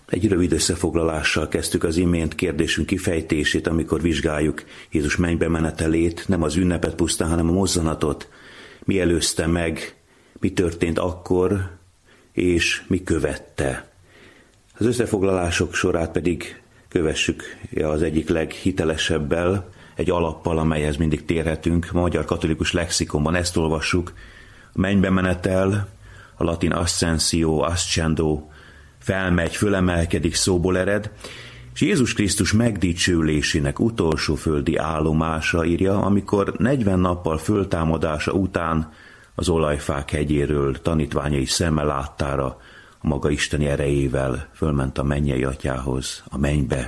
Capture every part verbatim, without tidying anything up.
Egy rövid összefoglalással kezdtük az imént kérdésünk kifejtését, amikor vizsgáljuk Jézus mennybe menetelét, nem az ünnepet pusztán, hanem a mozzanatot. Mi előzte meg, mi történt akkor, és mi követte. Az összefoglalások sorát pedig kövessük az egyik leghitelesebbel, egy alappal, amelyhez mindig térhetünk. A Magyar Katolikus Lexikonban ezt olvassuk: a mennybe menetel, a latin ascensio, ascendo, felmegy, fölemelkedik szóból ered, és Jézus Krisztus megdicsőlésének utolsó földi állomása, írja, amikor negyven nappal föltámadása után az olajfák hegyéről tanítványai szeme láttára a maga isteni erejével fölment a mennyei atyához, a mennybe.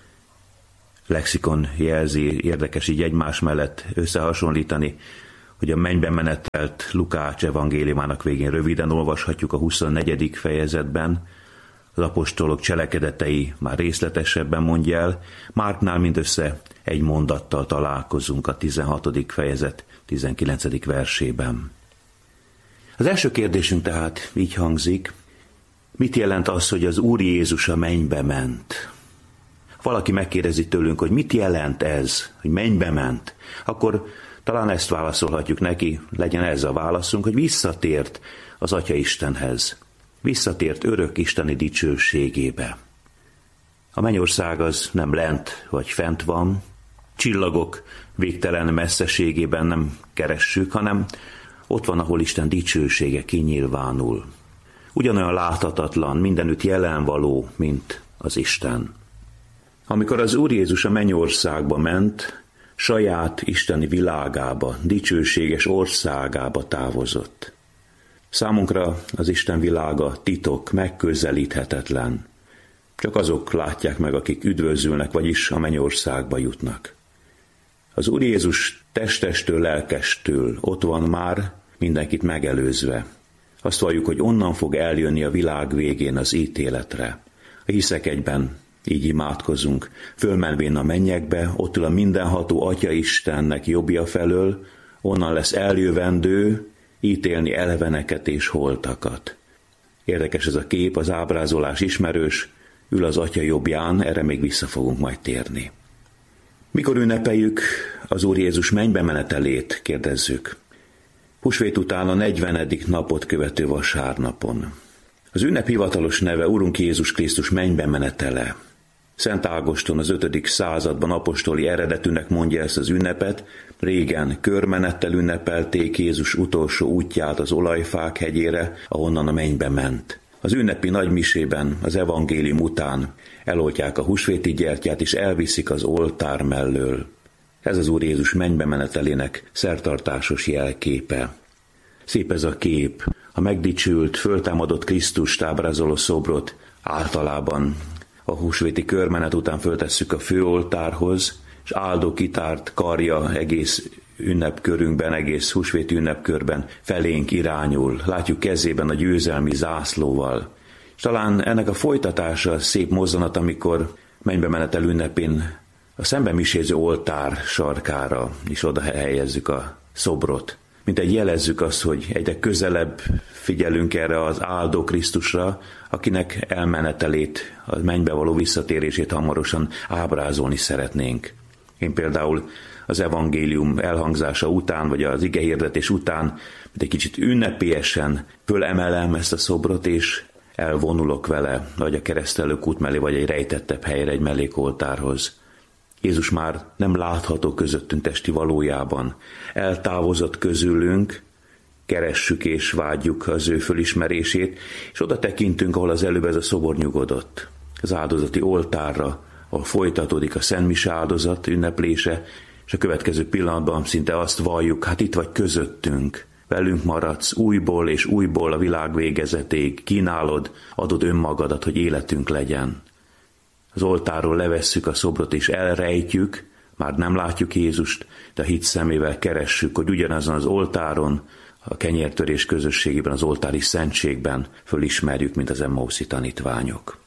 Lexikon jelzi, érdekes így egymás mellett összehasonlítani, hogy a mennybe menetelt Lukács evangéliumának végén röviden olvashatjuk a huszonnegyedik fejezetben, az apostolok cselekedetei már részletesebben mondja el, Márknál mindössze egy mondattal találkozunk a tizenhatodik fejezet tizenkilencedik versében. Az első kérdésünk tehát így hangzik: mit jelent az, hogy az Úr Jézus a mennybe ment? Valaki megkérdezi tőlünk, hogy mit jelent ez, hogy mennybe ment, akkor talán ezt válaszolhatjuk neki, legyen ez a válaszunk, hogy visszatért az Atya Istenhez. Visszatért örök isteni dicsőségébe. A mennyország az nem lent vagy fent van, csillagok végtelen messzeségében nem keressük, hanem ott van, ahol Isten dicsősége kinyilvánul. Ugyanolyan láthatatlan, mindenütt jelenvaló, mint az Isten. Amikor az Úr Jézus a mennyországba ment, saját isteni világába, dicsőséges országába távozott. Számunkra az Isten világa titok, megközelíthetetlen. Csak azok látják meg, akik üdvözülnek, vagyis a mennyországba jutnak. Az Úr Jézus testestől, lelkestől ott van már, mindenkit megelőzve. Azt valljuk, hogy onnan fog eljönni a világ végén az ítéletre. A hiszek egyben így imádkozunk, fölmenvén a mennyekbe, ott ül a mindenható Atya Istennek jobbja felől, onnan lesz eljövendő, ítélni eleveneket és holtakat. Érdekes ez a kép, az ábrázolás ismerős, ül az Atya jobbján, erre még vissza fogunk majd térni. Mikor ünnepeljük az Úr Jézus mennybe menetelét, kérdezzük. Húsvét után a negyvenedik napot követő vasárnapon. Az ünnep hivatalos neve Urunk Jézus Krisztus mennybe menetele. Szent Ágoston az ötödik században apostoli eredetűnek mondja ezt az ünnepet, régen körmenettel ünnepelték Jézus utolsó útját az olajfák hegyére, ahonnan a mennybe ment. Az ünnepi nagymisében az evangélium után eloltják a húsvéti gyertyát és elviszik az oltár mellől. Ez az Úr Jézus mennybe menetelének szertartásos jelképe. Szép ez a kép, a megdicsült, föltámadott Krisztust ábrázoló szobrot általában a húsvéti körmenet után föltesszük a főoltárhoz, és áldó kitárt karja egész ünnepkörünkben, egész húsvéti ünnepkörben felénk irányul. Látjuk kezében a győzelmi zászlóval. És talán ennek a folytatása szép mozzanat, amikor mennybe menetel ünnepén a szemben miséző oltár sarkára is oda helyezzük a szobrot. Mint egy jelezzük azt, hogy egyre közelebb figyelünk erre az áldó Krisztusra, akinek elmenetelét, a mennybe való visszatérését hamarosan ábrázolni szeretnénk. Én például az evangélium elhangzása után, vagy az igehirdetés után, mint egy kicsit ünnepélyesen fölemelem ezt a szobrot, és elvonulok vele, vagy a keresztelők út mellé, vagy egy rejtettebb helyre, egy mellékoltárhoz. Jézus már nem látható közöttünk testi valójában. Eltávozott közülünk, keressük és vágyjuk az ő fölismerését, és oda tekintünk, ahol az előbb ez a szobor nyugodott. Az áldozati oltárra, ahol folytatódik a szentmise áldozat ünneplése, és a következő pillanatban szinte azt valljuk, hát itt vagy közöttünk, velünk maradsz újból és újból a világ végezetéig, kínálod, adod önmagadat, hogy életünk legyen. Az oltárról levesszük a szobrot és elrejtjük, már nem látjuk Jézust, de a hit szemével keressük, hogy ugyanazon az oltáron, a kenyértörés közösségében, az oltári szentségben fölismerjük, mint az emmauszi tanítványok.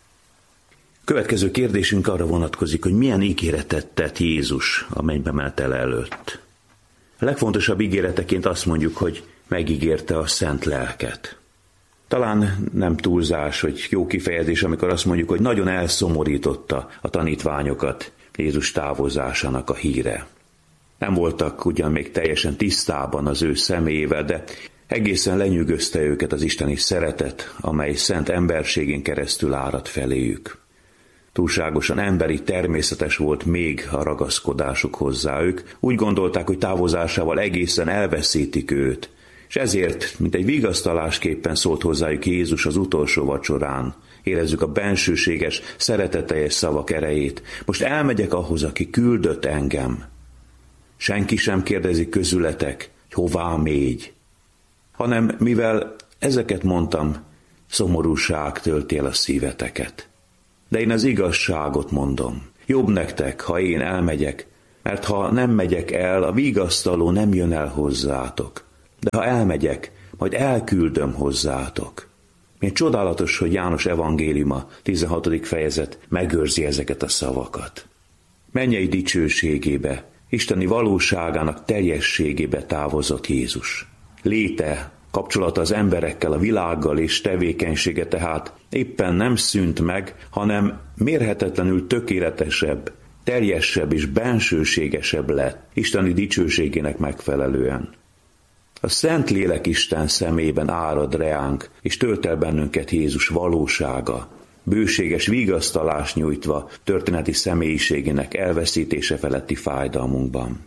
Következő kérdésünk arra vonatkozik, hogy milyen ígéretet tett Jézus a mennybe menetele előtt. A legfontosabb ígéreteként azt mondjuk, hogy megígérte a szent lelket. Talán nem túlzás, hogy jó kifejezés, amikor azt mondjuk, hogy nagyon elszomorította a tanítványokat Jézus távozásának a híre. Nem voltak ugyan még teljesen tisztában az ő személyével, de egészen lenyűgözte őket az isteni szeretet, amely szent emberségén keresztül árad feléjük. Túlságosan emberi, természetes volt még a ragaszkodásuk hozzá. Ők úgy gondolták, hogy távozásával egészen elveszítik őt, és ezért, mint egy vigasztalásképpen szólt hozzájuk Jézus az utolsó vacsorán. Érezzük a bensőséges, szeretetteljes szavak erejét. Most elmegyek ahhoz, aki küldött engem. Senki sem kérdezi közületek, hogy hová mégy, hanem mivel ezeket mondtam, szomorúság tölti el a szíveteket. De én az igazságot mondom. Jobb nektek, ha én elmegyek, mert ha nem megyek el, a vigasztaló nem jön el hozzátok. De ha elmegyek, majd elküldöm hozzátok. Milyen csodálatos, hogy János evangéliuma, tizenhatodik fejezet megőrzi ezeket a szavakat. Mennyei dicsőségébe, isteni valóságának teljességébe távozott Jézus. Léte, kapcsolata az emberekkel, a világgal és tevékenysége tehát éppen nem szűnt meg, hanem mérhetetlenül tökéletesebb, teljesebb és bensőségesebb lett isteni dicsőségének megfelelően. A Szentlélek Isten szemében árad reánk, és tölt el bennünket Jézus valósága, bőséges vigasztalást nyújtva történeti személyiségének elveszítése feletti fájdalmunkban.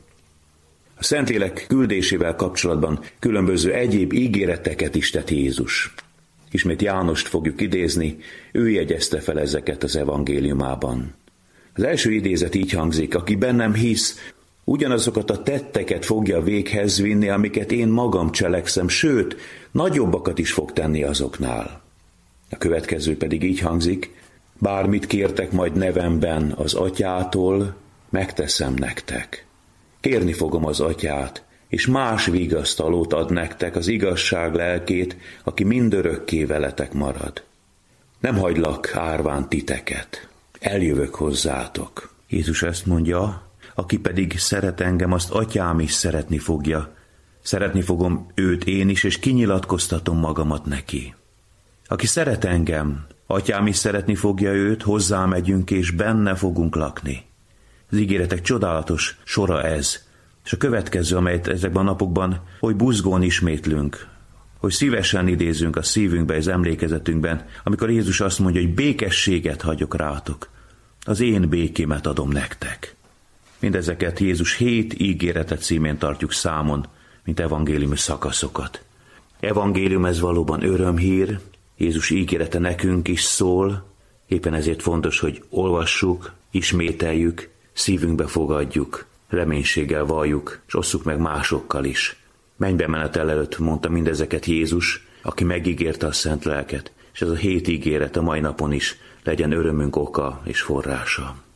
A Szentlélek küldésével kapcsolatban különböző egyéb ígéreteket is tett Jézus. Ismét Jánost fogjuk idézni, ő jegyezte fel ezeket az evangéliumában. Az első idézet így hangzik: aki bennem hisz, ugyanazokat a tetteket fogja véghez vinni, amiket én magam cselekszem, sőt, nagyobbakat is fog tenni azoknál. A következő pedig így hangzik: bármit kértek majd nevemben az Atyától, megteszem nektek. Kérni fogom az Atyát, és más vigasztalót ad nektek, az igazság lelkét, aki mindörökké veletek marad. Nem hagylak árván titeket, eljövök hozzátok. Jézus ezt mondja, aki pedig szeret engem, azt Atyám is szeretni fogja. Szeretni fogom őt én is, és kinyilatkoztatom magamat neki. Aki szeret engem, Atyám is szeretni fogja őt, hozzám megyünk, és benne fogunk lakni. Az ígéretek csodálatos sora ez, és a következő, amelyet ezekben a napokban oly buzgón ismétlünk, hogy szívesen idézünk a szívünkbe, az emlékezetünkben, amikor Jézus azt mondja, hogy békességet hagyok rátok, az én békémet adom nektek. Mindezeket Jézus hét ígéretet címén tartjuk számon, mint evangéliumi szakaszokat. Evangélium ez valóban örömhír, Jézus ígérete nekünk is szól, éppen ezért fontos, hogy olvassuk, ismételjük, szívünkbe fogadjuk, reménységgel valljuk, és osszuk meg másokkal is. Mennybe menetel előtt mondta mindezeket Jézus, aki megígérte a szent lelket, és ez a hét ígéret a mai napon is legyen örömünk oka és forrása.